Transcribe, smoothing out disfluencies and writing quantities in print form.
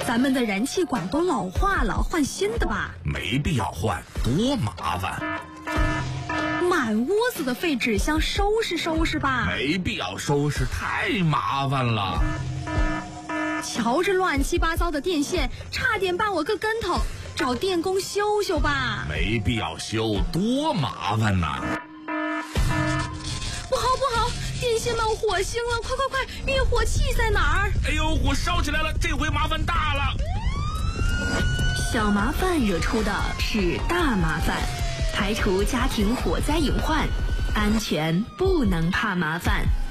咱们的燃气管都老化了，换新的吧。 没必要换，多麻烦。 满屋子的废纸箱，收拾收拾吧。 没必要收拾，太麻烦了。 瞧着乱七八糟的电线，差点把我个跟头，找电工修修吧。 没必要修，多麻烦呐。 不好不好，电线冒火星了，快快快，灭火器在哪儿？ 哎呦，火烧起来了，这回麻烦大了。 小麻烦惹出的是大麻烦，排除家庭火灾隐患，安全不能怕麻烦。